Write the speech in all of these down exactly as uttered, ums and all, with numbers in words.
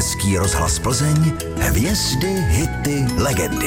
Český rozhlas Plzeň, hvězdy, hity, legendy.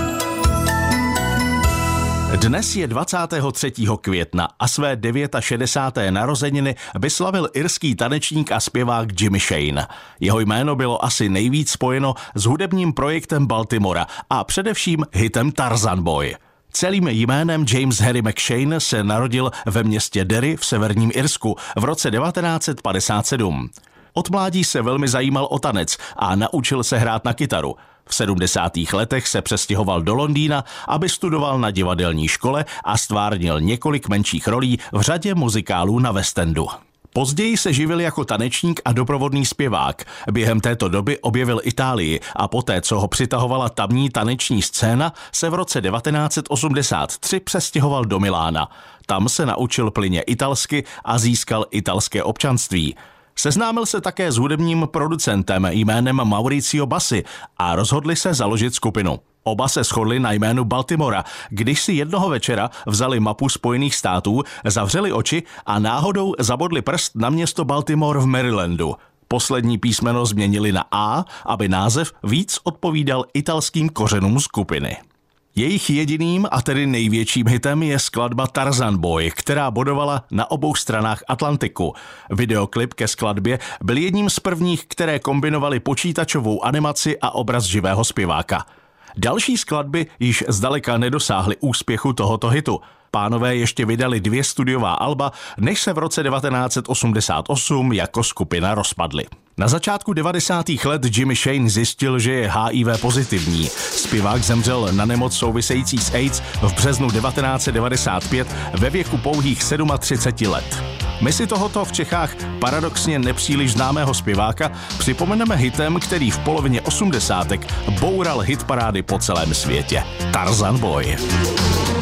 Dnes je dvacátého třetího května a své šedesáté deváté narozeniny by slavil irský tanečník a zpěvák Jimmy Shane. Jeho jméno bylo asi nejvíc spojeno s hudebním projektem Baltimora a především hitem Tarzan Boy. Celým jménem James Harry McShane se narodil ve městě Derry v severním Irsku v roce devatenáct set padesát sedm. Od mládí se velmi zajímal o tanec a naučil se hrát na kytaru. V sedmdesátých letech se přestěhoval do Londýna, aby studoval na divadelní škole a stvárnil několik menších rolí v řadě muzikálů na West Endu. Později se živil jako tanečník a doprovodný zpěvák. Během této doby objevil Itálii a poté, co ho přitahovala tamní taneční scéna, se v roce devatenáct set osmdesát tři přestěhoval do Milána. Tam se naučil plynně italsky a získal italské občanství. Seznámil se také s hudebním producentem jménem Maurizio Bassi a rozhodli se založit skupinu. Oba se shodli na jménu Baltimora, když si jednoho večera vzali mapu Spojených států, zavřeli oči a náhodou zabodli prst na město Baltimore v Marylandu. Poslední písmeno změnili na A, aby název víc odpovídal italským kořenům skupiny. Jejich jediným a tedy největším hitem je skladba Tarzan Boy, která bodovala na obou stranách Atlantiku. Videoklip ke skladbě byl jedním z prvních, které kombinovaly počítačovou animaci a obraz živého zpěváka. Další skladby již zdaleka nedosáhly úspěchu tohoto hitu. Pánové ještě vydali dvě studiová alba, než se v roce devatenáct set osmdesát osm jako skupina rozpadli. Na začátku devadesátých let Jimmy Shane zjistil, že je H I V pozitivní. Zpěvák zemřel na nemoc související s AIDS v březnu devatenáct set devadesát pět ve věku pouhých třicet sedm let. My si tohoto v Čechách paradoxně nepříliš známého zpěváka připomeneme hitem, který v polovině osmdesátek boural hitparády po celém světě. Tarzan Boy.